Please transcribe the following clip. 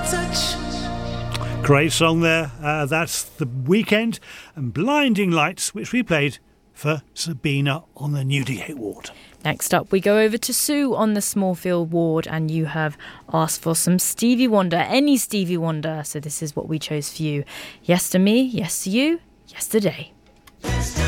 touch. Great song there. That's The Weekend and Blinding Lights, which we played for Sabina on the Newdigate ward. Next up, we go over to Sue on the Smallfield ward, and you have asked for some Stevie Wonder, any Stevie Wonder. So this is what we chose for you. Yes to me, yes to you, yesterday.